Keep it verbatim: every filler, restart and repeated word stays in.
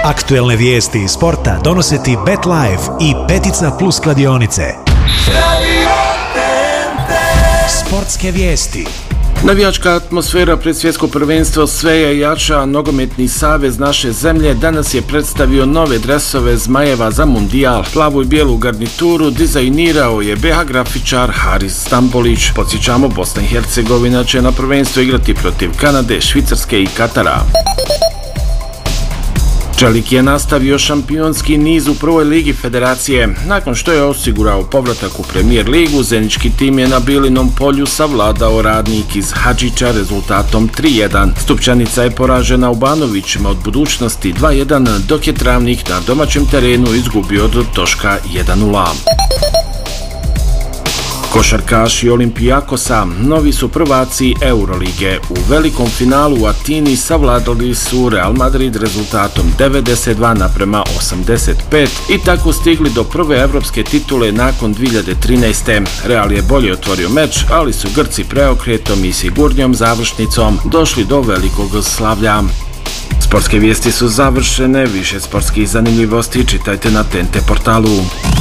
Aktuelne vijesti iz sporta donose ti BetLife i Petica Plus kladionice. Sportske vijesti. Navijačka atmosfera pred svjetsko prvenstvo sve je jača. Nogometni savez naše zemlje danas je predstavio nove dresove zmajeva za mundijal. Plavu i bijelu garnituru dizajnirao je be ha grafičar Haris Stambolić. Podsjećamo, Bosna i Hercegovina će na prvenstvo igrati protiv Kanade, Švicarske i Katara. Čelik je nastavio šampionski niz u prvoj ligi federacije. Nakon što je osigurao povratak u Premier ligu, zenički tim je na Bilinom polju savladao Radnik iz Hadžića rezultatom tri jedan. Stupčanica je poražena u Banovićima od Budućnosti dva jedan, dok je Travnik na domaćem terenu izgubio od Toška jedan nula. Košarkaši Olimpijakosa novi su prvaci Eurolige. U velikom finalu u Atini savladali su Real Madrid rezultatom devedeset dva naprema osamdeset pet i tako stigli do prve evropske titule nakon dvije hiljade trinaeste. Real je bolje otvorio meč, ali su Grci preokretom i sigurnijom završnicom došli do velikog slavlja. Sportske vijesti su završene, više sportskih zanimljivosti čitajte na T N T portalu.